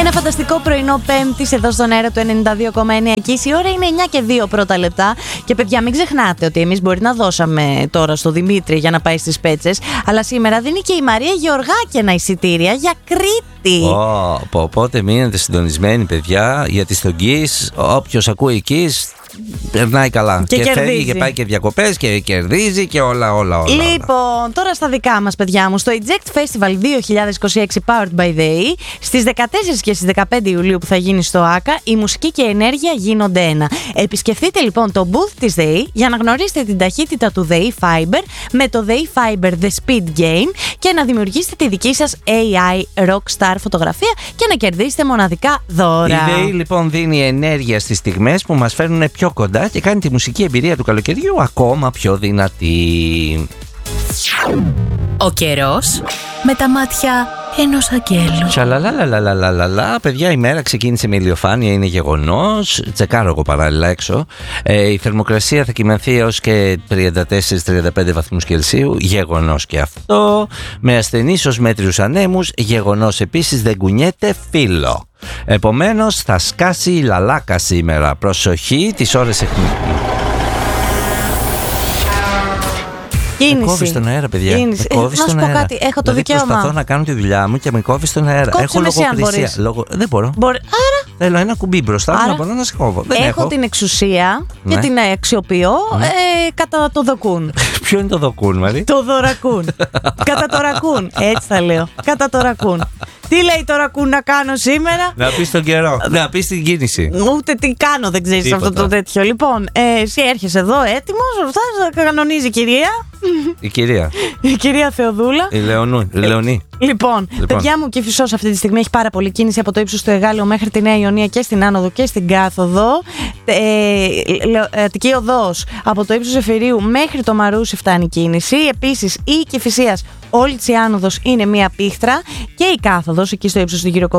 Ένα φανταστικό πρωινό Πέμπτης εδώ στον αέρα του 92,9 Kiss. Η ώρα είναι 9 και 2 πρώτα λεπτά. Και παιδιά, μην ξεχνάτε ότι εμείς μπορεί να δώσαμε τώρα στο Δημήτρη για να πάει στις Πέτσες, αλλά σήμερα δίνει και η Μαρία Γεωργάκινα εισιτήρια για Κρήτη. Οπότε μείνετε συντονισμένοι, παιδιά, γιατί στο Kiss όποιος ακούει Kiss περνάει καλά. Και φεύγει και πάει και διακοπές και κερδίζει και όλα. Λοιπόν, τώρα στα δικά μας, παιδιά μου, στο Eject Festival 2026 Powered by the E, στις 14 και στις 15 Ιουλίου που θα γίνει στο ΆΚΑ, η μουσική και η ενέργεια γίνονται ένα. Επισκεφτείτε λοιπόν το booth της The E για να γνωρίσετε την ταχύτητα του The E Fiber με το The E Fiber The Speed Game και να δημιουργήσετε τη δική σας AI Rockstar φωτογραφία και να κερδίσετε μοναδικά δώρα. Η The E λοιπόν δίνει ενέργεια στις στιγμές που μας φέρνουν πιο κοντά και κάνει τη μουσική εμπειρία του καλοκαιριού ακόμα πιο δυνατή. Ο καιρός με τα μάτια ενός αγγέλου. Τσαλαλαλαλαλαλαλα. Παιδιά, η μέρα ξεκίνησε με ηλιοφάνεια, είναι γεγονός. Τσεκάρω εγώ παράλληλα έξω. Η θερμοκρασία θα κυμανθεί έως και 34-35 βαθμούς Κελσίου. Γεγονός και αυτό. Με ασθενείς ως μέτριους ανέμους. Γεγονός επίσης, δεν κουνιέται φύλλο. Επομένως θα σκάσει η λαλάκα σήμερα. Προσοχή τις ώρες εχμής. Με κόβει στον αέρα, παιδιά. Με κόβει στον αέρα. Κάτι, έχω το δικαίωμα. Προσπαθώ να κάνω τη δουλειά μου και με κόβει στον αέρα. Έχω λογοκρισία. Δεν μπορώ. Άρα. Θέλω ένα κουμπί μπροστά μου να μπορώ να σε κόβω. Έχω την εξουσία και την αξιοποιώ κατά το δοκούν. Ποιο είναι το δοκούν, Μαρή? Το δωρακούν. Κατά το ρακούν. Έτσι θα λέω. Κατά το ρακούν. Τι λέει το ρακούν να κάνω σήμερα? Να πεις τον καιρό. Να πεις την κίνηση. Ούτε τι κάνω δεν ξέρεις αυτό το τέτοιο. Λοιπόν, εσύ έρχεσαι εδώ έτοιμος. Θα κανονίζει η κυρία. Η κυρία Θεοδούλα. Η Λεωνή. Λοιπόν, παιδιά μου, Κηφισός αυτή τη στιγμή έχει πάρα πολύ κίνηση από το ύψος του Εγάλεου μέχρι τη Νέα Ιωνία και στην άνοδο και στην κάθοδο. Αττική Οδός από το ύψος Εφηρίου μέχρι το Μαρούσι φτάνει κίνηση. Επίσης η Κηφισίας όλη της η άνοδος είναι μία πίχτρα και η κάθοδος εκεί στο ύψος του Γυροκοπού